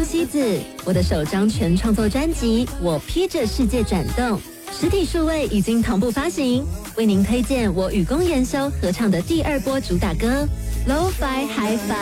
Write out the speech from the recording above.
希子，我的首张全创作专辑《我披着世界转动》，实体数位已经同步发行，为您推荐我与公研修合唱的第2波主打歌《Lo-Fi Hi-Fi》。